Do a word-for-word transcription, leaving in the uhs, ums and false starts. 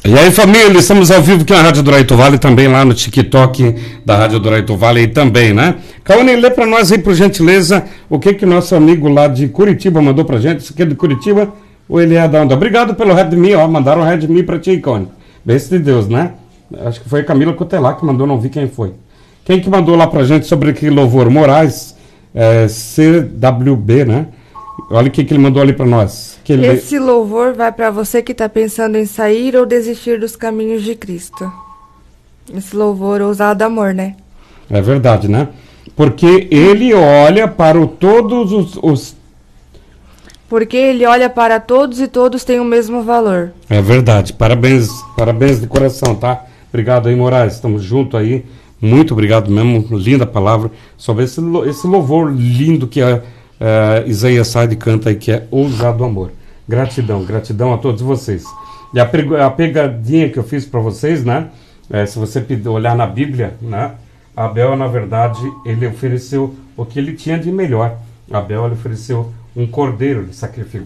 E aí, família, estamos ao vivo aqui na Rádio Douraito Vale, também lá no TikTok da Rádio Douraito Vale aí também, né? Cauane, lê para nós aí, por gentileza, o que que nosso amigo lá de Curitiba mandou pra gente. Isso aqui é de Curitiba ou ele é da onda? Obrigado pelo Redmi, ó, mandaram o Redmi pra ti, Cauane. Beijo de Deus, né? Acho que foi a Camila Cotelar que mandou, não vi quem foi. Quem que mandou lá pra gente sobre aquele louvor? Moraes, é, C W B, né? Olha o que que ele mandou ali pra nós. Que ele... Esse louvor vai para você que está pensando em sair ou desistir dos caminhos de Cristo. Esse louvor ousado amor, né? É verdade, né? Porque ele olha para o, todos os, os... Porque ele olha para todos e todos têm o mesmo valor. É verdade. Parabéns, parabéns de coração, tá? Obrigado aí, Moraes. Estamos juntos aí. Muito obrigado mesmo. Linda palavra sobre esse, esse louvor lindo que a uh, Isaías Saad canta aí, que é Ousado Amor. Gratidão, gratidão a todos vocês. E a, a pegadinha que eu fiz para vocês, né? É, se você olhar na Bíblia, né? Abel, na verdade, ele ofereceu o que ele tinha de melhor. Abel, ele ofereceu um cordeiro de sacrifício.